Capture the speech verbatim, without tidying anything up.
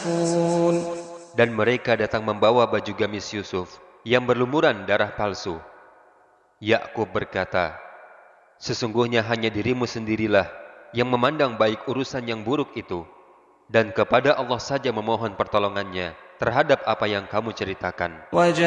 يصفون Dan mereka datang membawa baju gamis Yusuf yang berlumuran darah palsu. Yakub berkata, sesungguhnya hanya dirimu sendirilah yang memandang baik urusan yang buruk itu, dan kepada Allah saja memohon pertolongannya terhadap apa yang kamu ceritakan.